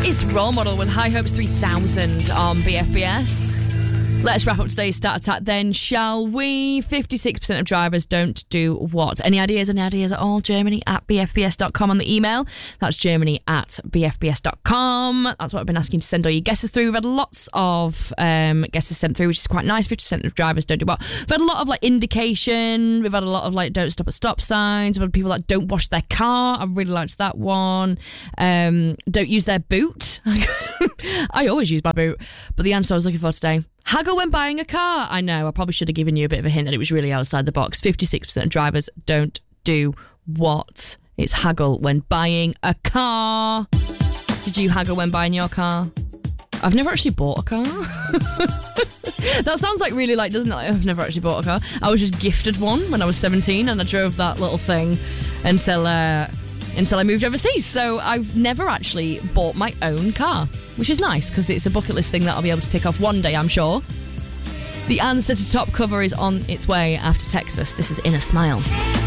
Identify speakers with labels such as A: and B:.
A: It's Role Model with High Hopes 3000 on BFBS. Let's wrap up today's Stat Attack then, shall we? 56% of drivers don't do what? Any ideas at all? Germany at bfbs.com on the email. That's Germany at bfbs.com. That's what I've been asking to send all your guesses through. We've had lots of guesses sent through, which is quite nice. 50% of drivers don't do what? We've had a lot of indication. We've had a lot of don't stop at stop signs. We've had people that don't wash their car. I really liked that one. Don't use their boot. I always use my boot. But the answer I was looking for today: haggle when buying a car. I know, I probably should have given you a bit of a hint that it was really outside the box. 56% of drivers don't do what? It's haggle when buying a car. Did you haggle when buying your car? I've never actually bought a car. That sounds really doesn't it? I've never actually bought a car. I was just gifted one when I was 17 and I drove that little thing until I moved overseas. So I've never actually bought my own car, which is nice because it's a bucket list thing that I'll be able to tick off one day, I'm sure. The answer to Top Cover is on its way after Texas. This is Inner Smile.